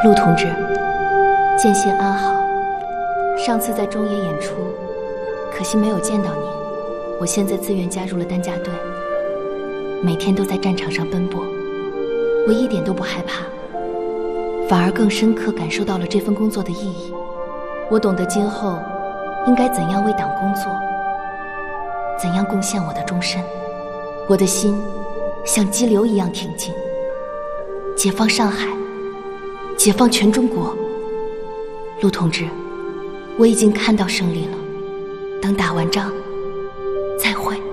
陆同志，见信安好。上次在中野演出，可惜没有见到你。我现在自愿加入了担架队，每天都在战场上奔波，我一点都不害怕，反而更深刻感受到了这份工作的意义。我懂得今后应该怎样为党工作，怎样贡献我的终身。我的心像激流一样挺进，解放上海，解放全中国。陆同志，我已经看到胜利了，等打完仗再会。